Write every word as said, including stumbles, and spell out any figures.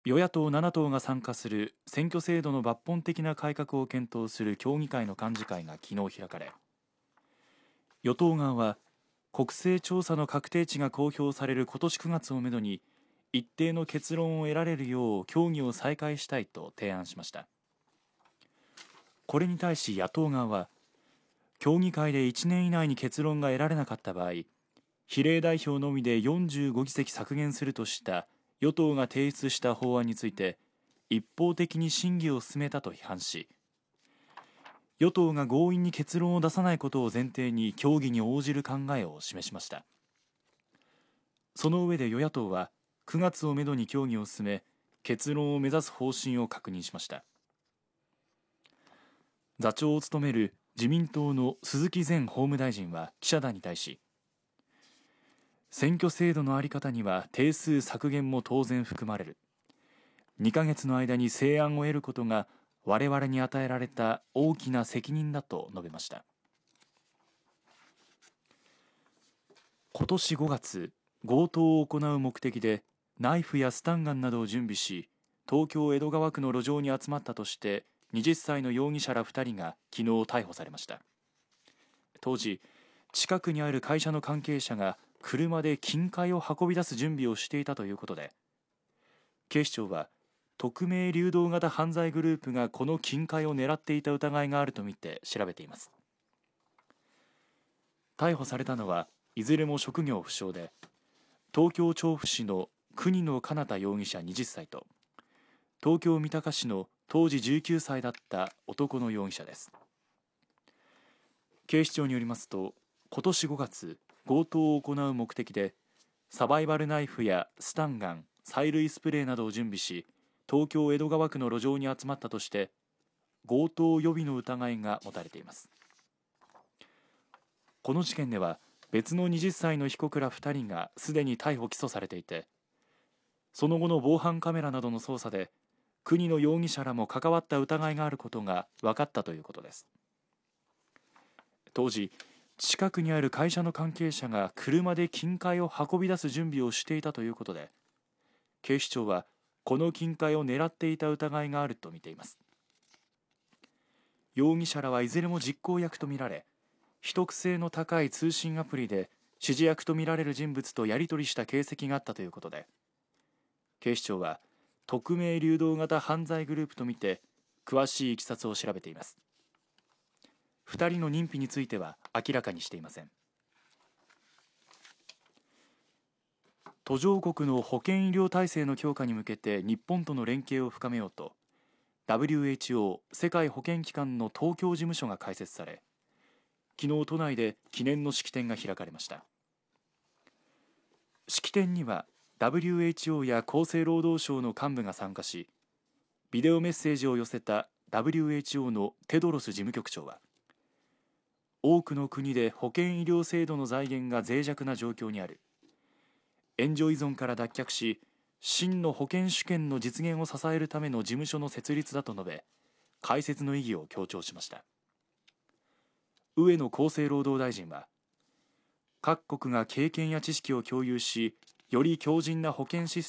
与野党なな党が参加する選挙制度の抜本的な改革を検討する協議会の幹事会が昨日開かれ、与党側は国勢調査の確定値が公表される今年くがつをめどに一定の結論を得られるよう協議を再開したいと提案しました。これに対し野党側は、協議会でいちねん以内に結論が得られなかった場合、比例代表のみでよんじゅうごぎせき削減するとした与党が提出した法案について一方的に審議を進めたと批判し、与党が強引に結論を出さないことを前提に協議に応じる考えを示しました。その上で与野党はくがつをめどに協議を進め、結論を目指す方針を確認しました。座長を務める自民党の鈴木前法務大臣は記者団に対し、選挙制度の在り方には定数削減も当然含まれる。にかげつの間に成案を得ることが我々に与えられた大きな責任だと述べました。今年ごがつ、強盗を行う目的でナイフやスタンガンなどを準備し、東京江戸川区の路上に集まったとしてはたちの容疑者らふたりが昨日逮捕されました。当時、近くにある会社の関係者が車で金塊を運び出す準備をしていたということで、警視庁は匿名流動型犯罪グループがこの金塊を狙っていた疑いがあるとみて調べています。逮捕されたのはいずれも職業不詳で、東京調布市の国野奏太容疑者はたちと、東京三鷹市の当時じゅうきゅうさいだった男の容疑者です。警視庁によりますと、今年ごがつ、強盗を行う目的でサバイバルナイフやスタンガン、催涙スプレーなどを準備し、東京江戸川区の路上に集まったとして強盗予備の疑いが持たれています。この事件では別のはたちの被告らふたりがすでに逮捕・起訴されていて、その後の防犯カメラなどの捜査で国野容疑者らも関わった疑いがあることが分かったということです。当時、近くにある会社の関係者が車で金塊を運び出す準備をしていたということで、警視庁はこの金塊を狙っていた疑いがあるとみています。容疑者らはいずれも実行役とみられ、秘匿性の高い通信アプリで指示役とみられる人物とやり取りした形跡があったということで、警視庁は匿名流動型犯罪グループとみて詳しいいきさつを調べています。ふたりの認否については明らかにしていません。途上国の保健医療体制の強化に向けて日本との連携を深めようと、 ダブリューエイチオー 世界保健機関の東京事務所が開設され、昨日都内で記念の式典が開かれました。式典には ダブリューエイチオー や厚生労働省の幹部が参加し、ビデオメッセージを寄せた ダブリューエイチオー のテドロス事務局長は、多くの国で保健医療制度の財源が脆弱な状況にある。援助依存から脱却し、真の保健主権の実現を支えるための事務所の設立だと述べ、開設の意義を強調しました。上野厚生労働大臣は、各国が経験や知識を共有し、より強靭な保健シス